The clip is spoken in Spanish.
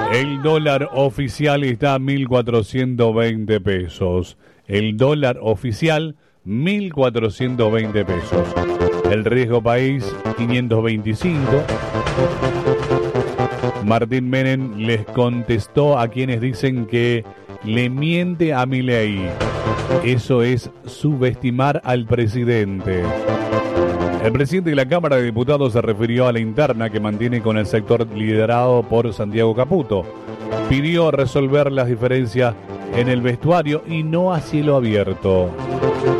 El dólar oficial está a 1.420 pesos. El dólar oficial, 1.420 pesos. El riesgo país, 525. Martín Menem les contestó a quienes dicen que le miente a Milei. Eso es subestimar al presidente. El presidente de la Cámara de Diputados se refirió a la interna que mantiene con el sector liderado por Santiago Caputo. Pidió resolver las diferencias en el vestuario y no a cielo abierto.